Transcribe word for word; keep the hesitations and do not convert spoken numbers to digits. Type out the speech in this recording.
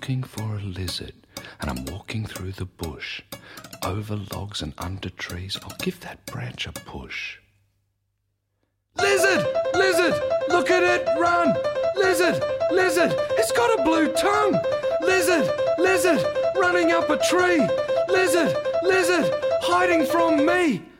looking for a lizard, and I'm walking through the bush, over logs and under trees. I'll give that branch a push. Lizard! Lizard! Look at it run! Lizard! Lizard! It's got a blue tongue! Lizard! Lizard! Running up a tree! Lizard! Lizard! Hiding from me!